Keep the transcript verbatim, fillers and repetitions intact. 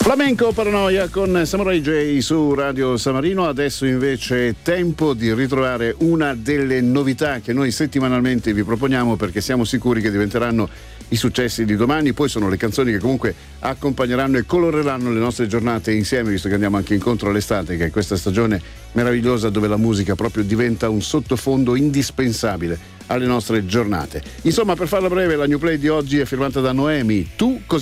Flamenco Paranoia con Samurai J su Radio San Marino. Adesso invece è tempo di ritrovare una delle novità che noi settimanalmente vi proponiamo, perché siamo sicuri che diventeranno i successi di domani. Poi sono le canzoni che comunque accompagneranno e coloreranno le nostre giornate insieme, visto che andiamo anche incontro all'estate, che è questa stagione meravigliosa dove la musica proprio diventa un sottofondo indispensabile alle nostre giornate. Insomma, per farla breve, la new play di oggi è firmata da Noemi. Tu cosa